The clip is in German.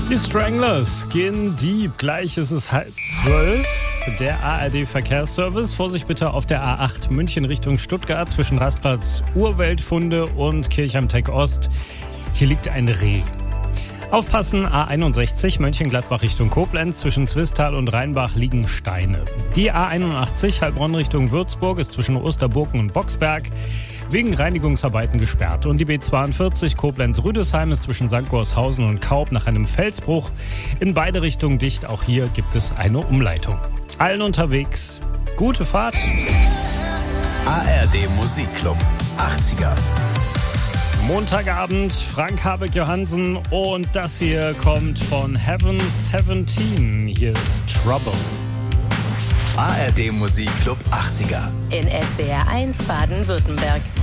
Die Stranglers gehen deep. Gleich ist es 11:30. Der ARD-Verkehrsservice. Vorsicht bitte auf der A8 München Richtung Stuttgart zwischen Rastplatz Urweltfunde und Kirch am Teck Ost. Hier liegt ein Reh. Aufpassen, A61 Mönchengladbach Richtung Koblenz. Zwischen Zwistal und Rheinbach liegen Steine. Die A81 Heilbronn Richtung Würzburg ist zwischen Osterburken und Boxberg wegen Reinigungsarbeiten gesperrt. Und die B42 Koblenz-Rüdesheim ist zwischen St. Gorshausen und Kaub nach einem Felsbruch in beide Richtungen dicht. Auch hier gibt es eine Umleitung. Allen unterwegs, gute Fahrt. ARD Musikclub 80er. Montagabend, Frank Habeck-Johansen und das hier kommt von Heaven 17. Hier ist Trouble. ARD Musikclub 80er. In SWR 1 Baden-Württemberg.